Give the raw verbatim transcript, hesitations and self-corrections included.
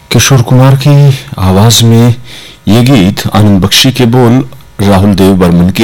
किशोर कुमार की आवाज में ये गीत, आनंद बख्शी के बोल, राहुल देव बर्मन की